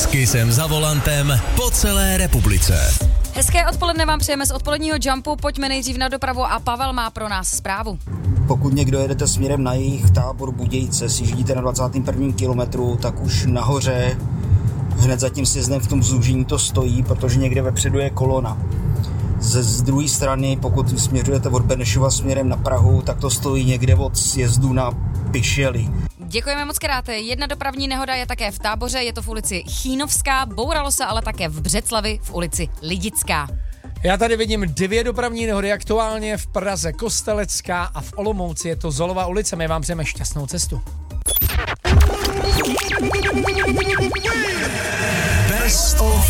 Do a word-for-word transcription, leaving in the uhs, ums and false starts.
S Kissem za volantem po celé republice. Hezké odpoledne vám přejeme z odpoledního Jumpu, pojďme nejdřív na dopravu a Pavel má pro nás zprávu. Pokud někdo jedete směrem na jih, Tábor, Budějce, si řídíte na dvacátém prvním kilometru, tak už nahoře hned za tím sjezdem v tom zúžení to stojí, protože někde vepředu je kolona. Ze z druhé strany, pokud směřujete od Benešova směrem na Prahu, tak to stojí někde od sjezdu na Pišely. Děkujeme moc krát. Jedna dopravní nehoda je také v Táboře, je to v ulici Chínovská, bouralo se ale také v Břeclavi v ulici Lidická. Já tady vidím dvě dopravní nehody aktuálně v Praze Kostelecká a v Olomouci je to Zolova ulice. My vám přejeme šťastnou cestu. Best of